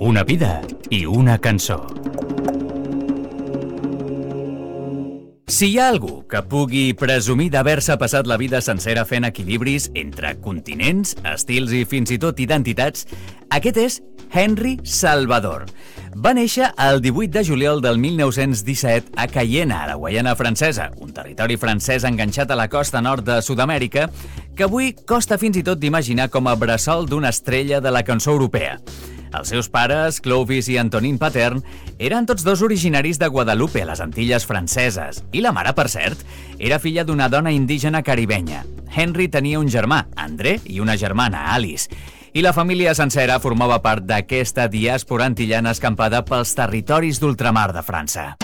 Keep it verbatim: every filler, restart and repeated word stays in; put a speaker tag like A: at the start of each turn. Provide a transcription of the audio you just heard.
A: Una vida i una cançó. Si hi ha algú que pugui presumir d'haver-se passat la vida sencera fent equilibris entre continents, estils i fins i tot identitats, aquest és Henry Salvador. Va néixer el divuit de juliol del mil nou-cents disset a Cayena, a la Guaiana Francesa, un territori francès enganxat a la costa nord de Sud-amèrica, que avui costa fins i tot d'imaginar com a bressol d'una estrella de la cançó europea. Els seus pares, Clovis i Antonin Patern, eren tots dos originaris de Guadalupe, a les Antilles franceses, i la mare, per cert, era filla d'una dona indígena caribenya. Henry tenia un germà, André, i una germana, Alice, i la família sencera formava part d'aquesta diàspora antillana escampada pels territoris d'ultramar de França.